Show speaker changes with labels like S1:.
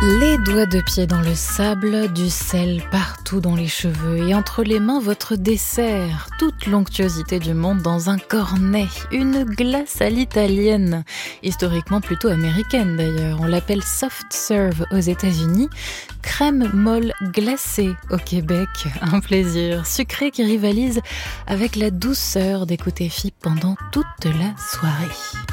S1: Les doigts de pied dans le sable, du sel partout dans les cheveux et entre les mains votre dessert, toute l'onctuosité du monde dans un cornet, une glace à l'italienne, historiquement plutôt américaine d'ailleurs, on l'appelle soft serve aux États-Unis, crème molle glacée au Québec, un plaisir sucré qui rivalise avec la douceur des côtés FIP pendant toute la soirée.